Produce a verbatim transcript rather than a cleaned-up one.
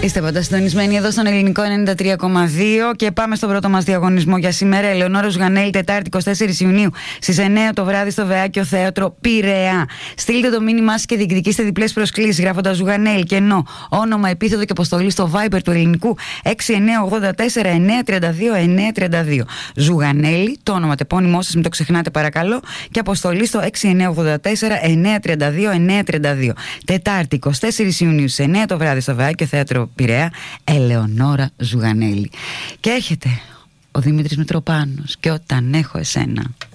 Είστε πάντα συντονισμένοι εδώ στον Ελληνικό ενενήντα τρία κόμμα δύο και πάμε στον πρώτο μας διαγωνισμό για σήμερα. Ελεονόρα Ζουγανέλη, Τετάρτη εικοστή τέταρτη Ιουνίου στις εννιά το βράδυ στο Βεάκιο Θέατρο Πειραιά. Στείλτε το μήνυμά σας και διεκδικήστε διπλές προσκλήσεις γράφοντας Ζουγανέλη και ενώ όνομα, επίθετο και αποστολή στο Viber του Ελληνικού έξι εννιά ογδόντα τέσσερα εννιά τριάντα δύο εννιά τριάντα δύο. Ζουγανέλη, το όνομα τεπώνυμό σας, μην το ξεχνάτε παρακαλώ, και αποστολή στο έξι εννιά ογδόντα τέσσερα εννιά τριάντα δύο εννιά τριάντα δύο. Τετάρτη εικοστή τέταρτη Ιουνίου στις εννιά το βράδυ στο Βεάκιο Θέατρο Πειραιά, Ελεονόρα Ζουγανέλη. Και έρχεται ο Δημήτρης Μητροπάνος και Όταν έχω εσένα.